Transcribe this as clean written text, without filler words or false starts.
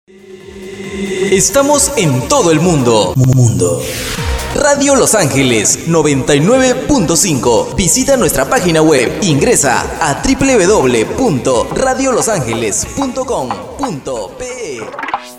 Estamos en todo el mundo. Radio Los Ángeles 99.5. Visita nuestra página web. Ingresa a www.radiolosangeles.com.pe.